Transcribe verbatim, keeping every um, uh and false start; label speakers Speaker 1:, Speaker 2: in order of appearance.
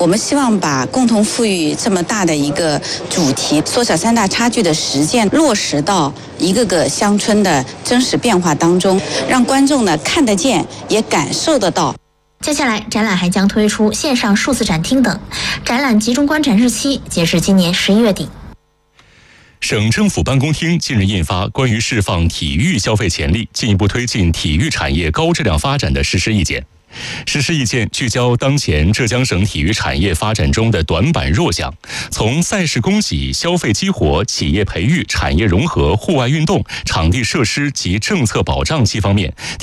Speaker 1: 我们希望把共同富裕这么大的一个主题，缩小三大差距的实践落实到一个个乡村的真实变化当中，让观众呢看得见，也感受得到。
Speaker 2: 接下来，展览还将推出线上数字展厅等，展览集中观展日期截至今年十一月底。
Speaker 3: 省政府办公厅近日印发关于释放体育消费潜力、进一步推进体育产业高质量发展的实施意见。实施意见聚焦当前浙江省体育产业发展中的短板弱项，从赛事供给、消费激活、企业培育、产业融合、户外运动、场地设施及政策保障七方面